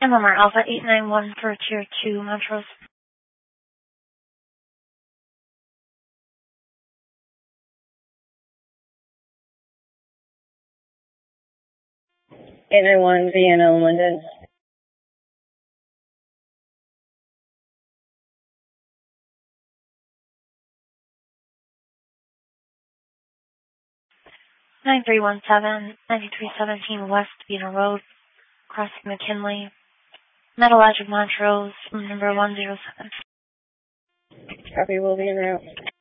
MMR Alpha 891 for Tier 2 Montrose. 891 Vienna, London. Nine 9317 West Vienna Road, crossing McKinley. Metalogic Montrose, number 107. Copy, will be en route.